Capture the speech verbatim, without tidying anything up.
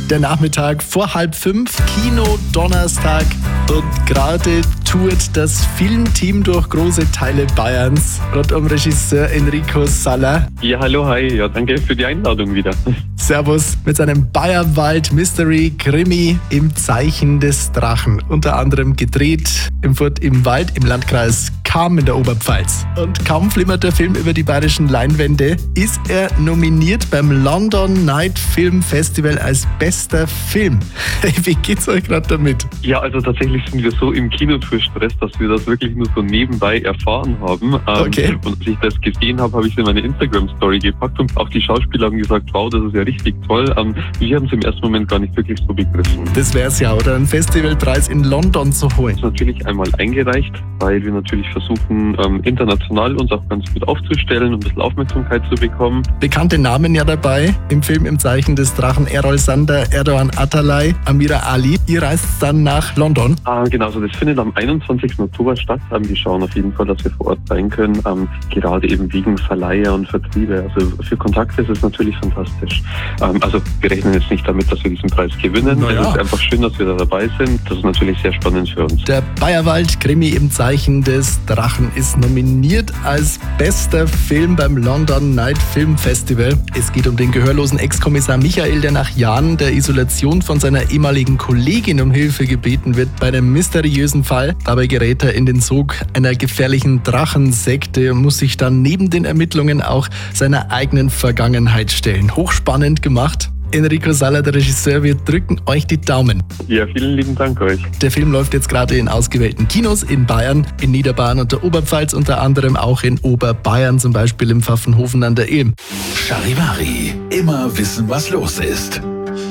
Der Nachmittag vor halb fünf, Kino Donnerstag und gerade tourt das Filmteam durch große Teile Bayerns rund um Regisseur Enrico Salla. Ja, hallo, hi, ja, danke für die Einladung wieder. Servus mit seinem Bayerwald Mystery Krimi im Zeichen des Drachen. Unter anderem gedreht im Furt im Wald im Landkreis Cham in der Oberpfalz. Und kaum flimmert der Film über die bayerischen Leinwände, ist er nominiert beim London Night Film Festival als bester Film. Hey, wie geht's euch gerade damit? Ja, also tatsächlich sind wir so im Kinotour-Stress, dass wir das wirklich nur so nebenbei erfahren haben. Okay. Und als ich das gesehen habe, habe ich es in meine Instagram-Story gepackt und auch die Schauspieler haben gesagt, wow, das ist ja richtig toll. Wir haben es im ersten Moment gar nicht wirklich so begriffen. Das wär's ja, oder einen Festivalpreis in London zu holen. Das ist natürlich einmal eingereicht, weil wir natürlich versuchen, ähm, international uns auch ganz gut aufzustellen, um ein bisschen Aufmerksamkeit zu bekommen. Bekannte Namen ja dabei im Film im Zeichen des Drachen: Errol Sander, Erdoğan Atalay, Amira Ali. Ihr reist dann nach London. Ah, genau, also das findet am einundzwanzigsten Oktober statt. Ähm, wir schauen auf jeden Fall, dass wir vor Ort sein können, ähm, gerade eben wegen Verleiher und Vertriebe. Also für Kontakte ist es natürlich fantastisch. Ähm, also wir rechnen jetzt nicht damit, dass wir diesen Preis gewinnen. Naja. Es ist einfach schön, dass wir da dabei sind. Das ist natürlich sehr spannend für uns. Der Bayerwald Krimi im Zeichen des Drachen ist nominiert als bester Film beim London Night Film Festival. Es geht um den gehörlosen Ex-Kommissar Michael, der nach Jahren der Isolation von seiner ehemaligen Kollegin um Hilfe gebeten wird bei einem mysteriösen Fall. Dabei gerät er in den Sog einer gefährlichen Drachensekte und muss sich dann neben den Ermittlungen auch seiner eigenen Vergangenheit stellen. Hochspannend gemacht. Enrico Salla, der Regisseur, wir drücken euch die Daumen. Ja, vielen lieben Dank euch. Der Film läuft jetzt gerade in ausgewählten Kinos in Bayern, in Niederbayern und der Oberpfalz, unter anderem auch in Oberbayern, zum Beispiel im Pfaffenhofen an der Ilm. Charivari, immer wissen, was los ist.